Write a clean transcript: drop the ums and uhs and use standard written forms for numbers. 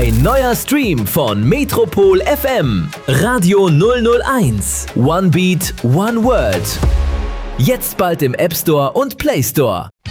Ein neuer Stream von Metropol FM. Radio 001. One Beat, One Word. Jetzt bald im App Store und Play Store.